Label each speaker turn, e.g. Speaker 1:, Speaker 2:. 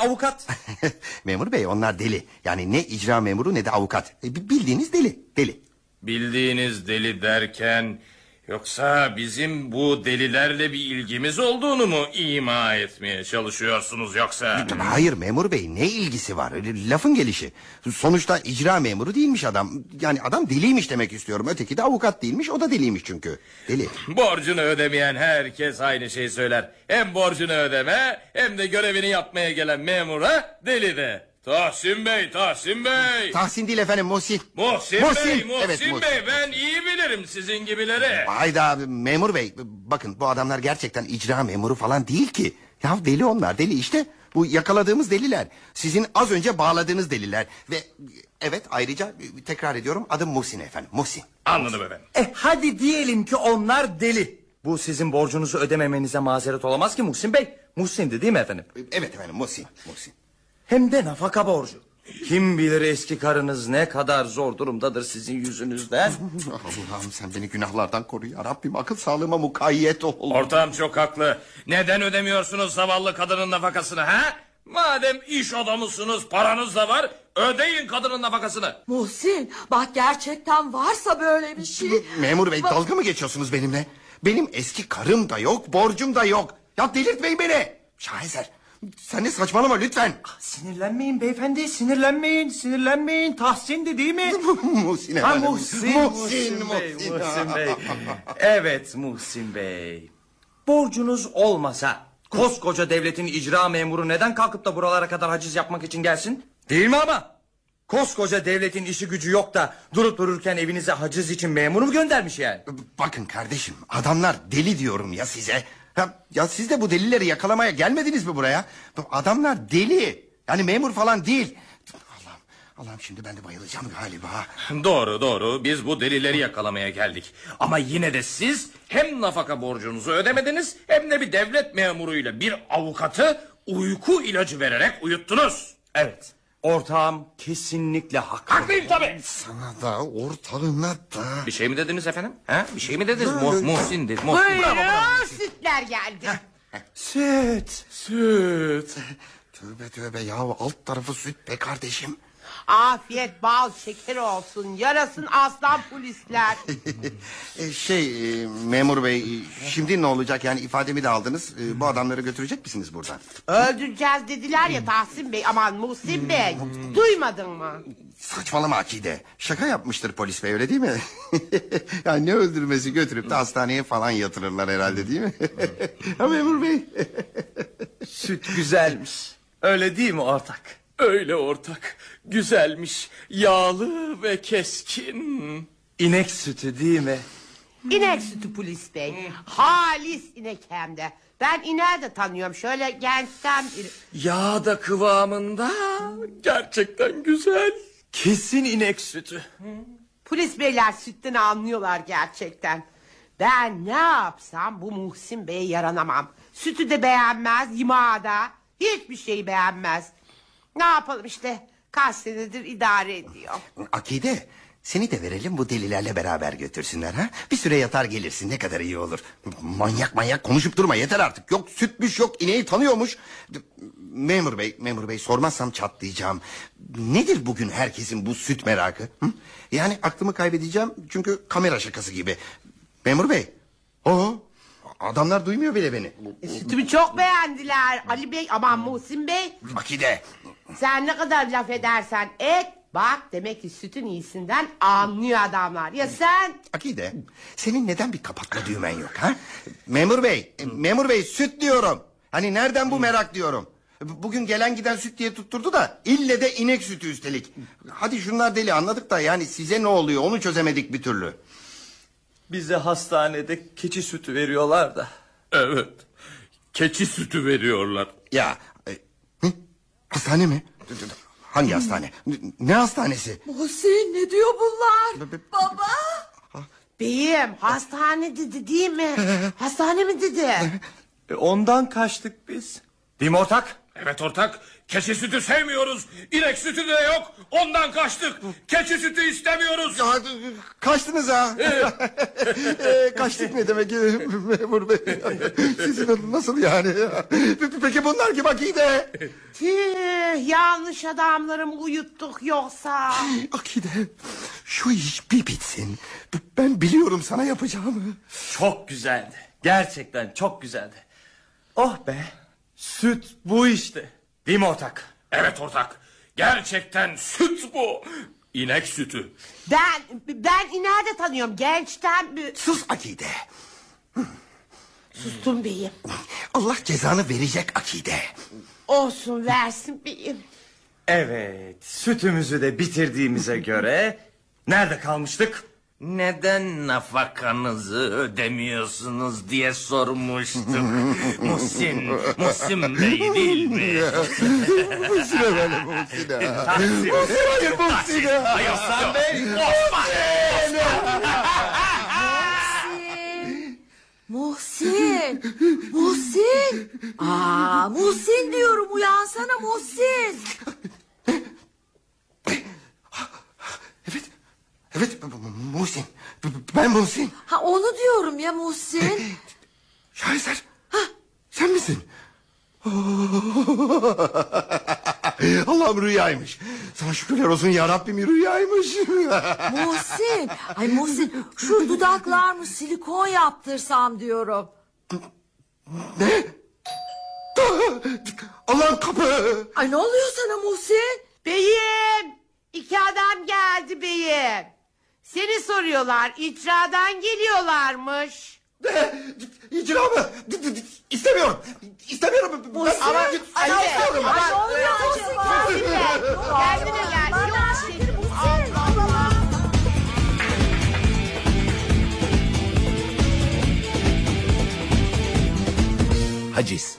Speaker 1: avukat.
Speaker 2: Memur bey, onlar deli. Yani ne icra memuru ne de avukat. Bildiğiniz deli.
Speaker 3: Bildiğiniz deli derken... Yoksa bizim bu delilerle bir ilgimiz olduğunu mu ima etmeye çalışıyorsunuz yoksa?
Speaker 2: Hayır memur bey, ne ilgisi var? Lafın gelişi. Sonuçta icra memuru değilmiş adam. Yani adam deliymiş demek istiyorum. Öteki de avukat değilmiş, o da deliymiş çünkü. Deli.
Speaker 3: Borcunu ödemeyen herkes aynı şeyi söyler. Hem borcunu ödeme hem de görevini yapmaya gelen memura deli de. Tahsin Bey.
Speaker 2: Tahsin değil efendim, Muhsin.
Speaker 3: Muhsin
Speaker 2: Evet, Muhsin.
Speaker 3: Bey, ben iyi bilirim sizin gibileri.
Speaker 2: Hayda memur bey, bakın bu adamlar gerçekten icra memuru falan değil ki. Ya deli onlar, deli işte. Bu yakaladığımız deliler. Sizin az önce bağladığınız deliler. Ve evet, ayrıca tekrar ediyorum, adım Muhsin efendim, Muhsin.
Speaker 3: Anladım efendim.
Speaker 1: Hadi diyelim ki onlar deli. Bu sizin borcunuzu ödememenize mazeret olamaz ki Muhsin Bey. Muhsin'di değil mi efendim?
Speaker 2: Evet efendim, Muhsin.
Speaker 1: Hem de nafaka borcu. Kim bilir eski karınız ne kadar zor durumdadır sizin yüzünüzden.
Speaker 2: Allah'ım sen beni günahlardan koru ya Rabbim, akıl sağlığıma mukayyet ol.
Speaker 3: Ortağım çok haklı. Neden ödemiyorsunuz zavallı kadının nafakasını ha? Madem iş adamısınız, paranız da var, ödeyin kadının nafakasını.
Speaker 4: Muhsin, bak gerçekten varsa böyle bir şey.
Speaker 2: Memur bey, dalga mı geçiyorsunuz benimle? Benim eski karım da yok, borcum da yok. Ya delirtmeyin beni. Şaheser, sen de saçmalama lütfen.
Speaker 1: Sinirlenmeyin beyefendi, sinirlenmeyin. Tahsin'di değil mi?
Speaker 2: Muhsin efendim.
Speaker 1: Muhsin Bey. Evet Muhsin Bey. Borcunuz olmasa koskoca devletin icra memuru neden kalkıp da buralara kadar haciz yapmak için gelsin? Değil mi ama? Koskoca devletin işi gücü yok da durup dururken evinize haciz için memur mu göndermiş yani?
Speaker 2: Bakın kardeşim, adamlar deli diyorum ya size. Ya siz de bu delileri yakalamaya gelmediniz mi buraya? Adamlar deli. Yani memur falan değil. Allah'ım şimdi ben de bayılacağım galiba.
Speaker 3: Doğru, biz bu delileri yakalamaya geldik. Ama yine de siz hem nafaka borcunuzu ödemediniz... ...hem de bir devlet memuruyla bir avukatı uyku ilacı vererek uyuttunuz.
Speaker 1: Evet, ortağım kesinlikle haklı.
Speaker 3: Haklıyım tabii.
Speaker 2: Sana da ortalığına da.
Speaker 3: Bir şey mi dediniz efendim? Ha? Bir şey mi dediniz? Muhsin dedi.
Speaker 5: Buyurun, sütler geldi.
Speaker 2: Süt. Tövbe ya, alt tarafı süt be kardeşim.
Speaker 5: Afiyet bal şeker olsun. Yarasın aslan polisler.
Speaker 2: Memur bey, şimdi ne olacak yani, ifademi de aldınız. Bu adamları götürecek misiniz buradan?
Speaker 5: Öldüreceğiz dediler ya Tahsin Bey. Aman Muhsin Bey. Duymadın mı?
Speaker 2: Saçmalama Akide. Şaka yapmıştır polis bey, öyle değil mi? Yani ne öldürmesi, götürüp de hastaneye falan yatırırlar herhalde, değil mi? Ha memur bey.
Speaker 1: Süt güzelmiş. Öyle değil mi ortak?
Speaker 3: Öyle ortak. Güzelmiş. Yağlı ve keskin.
Speaker 1: İnek sütü değil mi?
Speaker 5: İnek sütü polis bey. Halis inek hem de. Ben ineği de tanıyorum. Şöyle gençten biri.
Speaker 3: Yağ da kıvamında. Gerçekten güzel.
Speaker 1: Kesin inek sütü.
Speaker 5: Polis beyler sütten anlıyorlar gerçekten. Ben ne yapsam bu Muhsin Bey'e yaranamam. Sütü de beğenmez, yimağı da. Hiçbir şeyi beğenmez. Ne yapalım işte, kaç senedir idare ediyor.
Speaker 2: Akide, seni de verelim, bu delilerle beraber götürsünler ha. Bir süre yatar gelirsin, ne kadar iyi olur. Manyak konuşup durma, yeter artık. Yok sütmüş, yok ineği tanıyormuş. Memur bey sormazsam çatlayacağım. Nedir bugün herkesin bu süt merakı? Hı? Yani aklımı kaybedeceğim çünkü kamera şakası gibi. Memur bey. Adamlar duymuyor bile beni.
Speaker 5: Sütümü çok beğendiler Ali Bey, aman Muhsin Bey.
Speaker 2: Akide.
Speaker 5: Sen ne kadar laf edersen et. Bak demek ki sütün iyisinden anlıyor adamlar. Ya sen?
Speaker 2: Akide, senin neden bir kapatma düğmen yok ha? Memur bey süt diyorum. Hani nereden bu merak diyorum. Bugün gelen giden süt diye tutturdu da ille de inek sütü üstelik. Hadi şunlar deli anladık da yani size ne oluyor onu çözemedik bir türlü.
Speaker 1: Bize hastanede keçi sütü veriyorlar da.
Speaker 3: Evet. Keçi sütü veriyorlar.
Speaker 2: Ya hastane mi? Hangi hastane? Ne hastanesi?
Speaker 4: Muhsin, ne diyor bunlar? Baba.
Speaker 5: Beyim hastane dedi değil mi? Hastane mi dedi?
Speaker 1: Ondan kaçtık biz. Değil mi ortak?
Speaker 3: Evet ortak, keçi sütü sevmiyoruz. İnek sütü de yok, ondan kaçtık. Keçi sütü istemiyoruz.
Speaker 2: Ya, kaçtınız ha. Kaçtık ne demek memur bey? Sizin nasıl yani? Peki bunlar kim Akide?
Speaker 5: Tüh, yanlış adamları mı uyuttuk yoksa?
Speaker 2: Akide, şu iş bir bitsin. Ben biliyorum sana yapacağımı.
Speaker 1: Çok güzeldi. Gerçekten çok güzeldi. Oh be. Süt bu işte. Değil mi ortak?
Speaker 3: Evet ortak, gerçekten süt bu. İnek sütü.
Speaker 5: Ben ineği de tanıyorum gençten bir...
Speaker 2: Sus Akide.
Speaker 5: Sustum beyim.
Speaker 2: Allah cezanı verecek Akide.
Speaker 5: Olsun versin beyim.
Speaker 1: Evet, sütümüzü de bitirdiğimize göre nerede kalmıştık?
Speaker 3: Neden nafakanızı ödemiyorsunuz diye sormuştuk. Muhsin Bey değil mi?
Speaker 2: Muhsine böyle Muhsine.
Speaker 1: Taksim.
Speaker 2: Hayır Muhsine.
Speaker 1: Osman Bey.
Speaker 4: Muhsin. Muhsin. Aa, Muhsin diyorum, uyansana Muhsin.
Speaker 2: Evet Muhsin. Ben Muhsin.
Speaker 4: Ha, onu diyorum ya Muhsin.
Speaker 2: Şaheser. Sen misin? Allah'ım rüyaymış. Sana şükürler olsun ya Rabbim, rüyaymış.
Speaker 4: Muhsin. Ay Muhsin, şu dudaklar mı silikon yaptırsam diyorum.
Speaker 2: Ne? Allah'ım kapı.
Speaker 4: Ay ne oluyor sana Muhsin?
Speaker 5: Beyim, 2 adam geldi beyim. Seni soruyorlar, icradan geliyorlarmış.
Speaker 2: İcra mı? İstemiyorum. İstemiyorum.
Speaker 4: Muhsin.
Speaker 2: Ama
Speaker 4: Ay,
Speaker 2: istiyorum.
Speaker 4: ay, ne oluyor acaba?
Speaker 5: Kendine gel.
Speaker 4: Bana
Speaker 5: Yok
Speaker 4: şükür
Speaker 5: şey.
Speaker 4: Muhsin.
Speaker 6: Haciz.